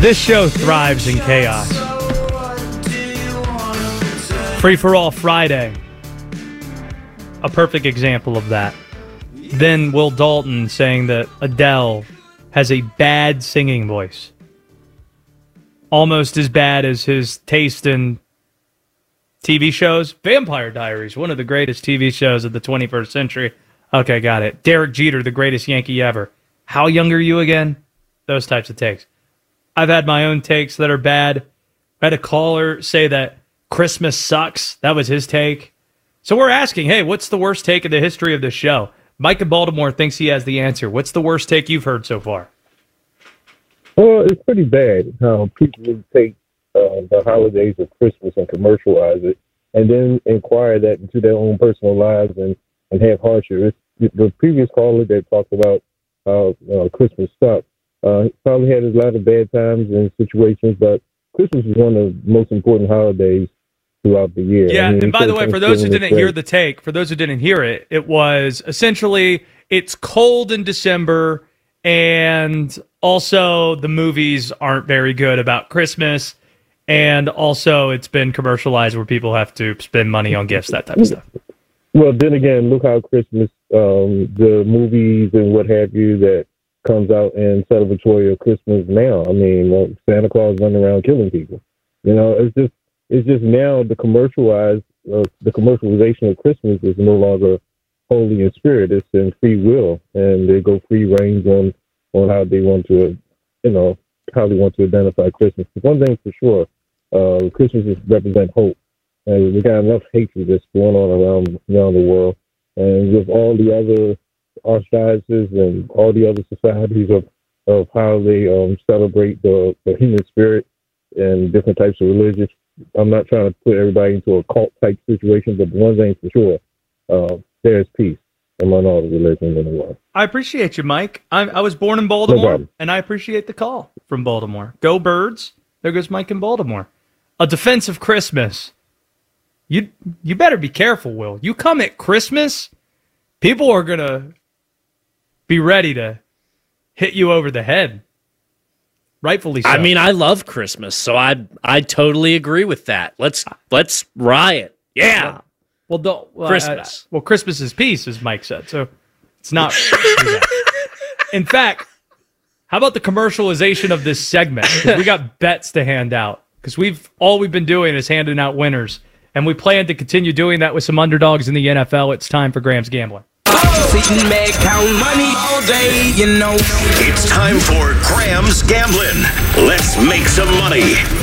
This show thrives in chaos. Free for All Friday, a perfect example of that. Then Will Dalton saying that Adele has a bad singing voice. Almost as bad as his taste in TV shows. Vampire Diaries, one of the greatest TV shows of the 21st century. Okay, got it. Derek Jeter, the greatest Yankee ever. How young are you again? Those types of takes. I've had my own takes that are bad. I had a caller say that Christmas sucks. That was his take. So we're asking, hey, what's the worst take in the history of the show? Mike in Baltimore thinks he has the answer. What's the worst take you've heard so far? Well, it's pretty bad how people take the holidays of Christmas and commercialize it and then inquire that into their own personal lives and have hardship. The previous caller that talked about how Christmas sucks, probably had a lot of bad times and situations, but Christmas is one of the most important holidays throughout the year. Yeah, and by the way, for those who didn't hear the take, for those who didn't hear it, it was essentially it's cold in December, and also the movies aren't very good about Christmas, and also it's been commercialized where people have to spend money on gifts, that type of stuff. Well, then again, look how Christmas, the movies and what have you that comes out in celebratory of Christmas now. I mean, Santa Claus running around killing people. You know, it's just now the commercialization of Christmas is no longer holy in spirit. It's in free will, and they go free range on how they want to, how they want to identify Christmas. One thing for sure, Christmas represents hope. And we got enough hatred that's going on around the world, and with all the other archdioceses and all the other societies of how they celebrate the human spirit and different types of religions. I'm not trying to put everybody into a cult type situation, but one thing for sure, there's peace among all the religions in the world. I appreciate you, Mike. I was born in Baltimore, and I appreciate the call from Baltimore. Go Birds. There goes Mike in Baltimore. A defense of Christmas. You better be careful, Will. You come at Christmas, people are going to be ready to hit you over the head. Rightfully so. I mean, I love Christmas, so I totally agree with that. Let's riot. Yeah. Well, Christmas. Christmas is peace, as Mike said. So it's not. In fact, how about the commercialization of this segment? 'Cause we got bets to hand out. Because all we've been doing is handing out winners, and we plan to continue doing that with some underdogs in the NFL. It's time for Graham's Gambling. Sitting back, count money all day, you know. It's time for Graham's Gambling. Let's make some money.